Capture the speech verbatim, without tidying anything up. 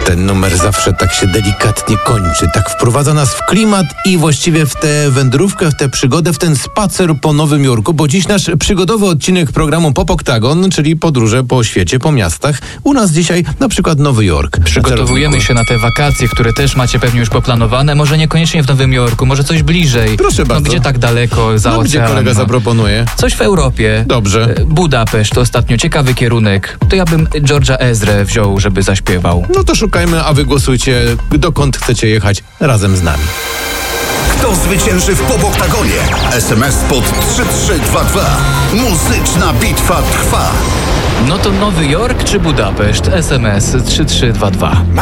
Ten numer zawsze tak się delikatnie kończy, tak wprowadza nas w klimat i właściwie w tę wędrówkę, w tę przygodę, w ten spacer po Nowym Jorku, bo dziś nasz przygodowy odcinek programu Pop Oktagon, czyli podróże po świecie, po miastach. U nas dzisiaj na przykład Nowy Jork. Przygotowujemy się na te wakacje, które też macie pewnie już poplanowane, może niekoniecznie w Nowym Jorku, może coś bliżej. Proszę bardzo. No gdzie tak daleko, za No, gdzie ocean, kolega no. zaproponuje? Coś w Europie. Dobrze. E, Budapeszt to ostatnio ciekawy kierunek. To ja bym George'a Ezrę wziął, żeby zaśpiewał. No to szukajmy, a wy głosujcie, dokąd chcecie jechać razem z nami. Kto zwycięży w Pop Oktagonie? S M S pod trzy trzy dwa dwa. Muzyczna bitwa trwa. No to Nowy Jork czy Budapeszt? S M S trzy trzy dwa dwa.